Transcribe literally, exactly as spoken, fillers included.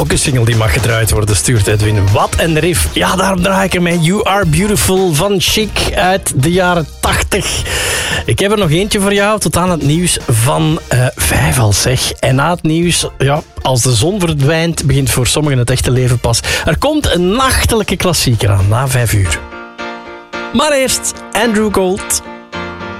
ook een single die mag gedraaid worden, stuurt Edwin. Wat een riff. Ja, daarom draai ik ermee. You Are Beautiful van Chic uit de jaren tachtig. Ik heb er nog eentje voor jou, tot aan het nieuws van uh, vijf al zeg. En na het nieuws, ja, als de zon verdwijnt, begint voor sommigen het echte leven pas. Er komt een nachtelijke klassieker aan, na vijf uur. Maar eerst Andrew Gold.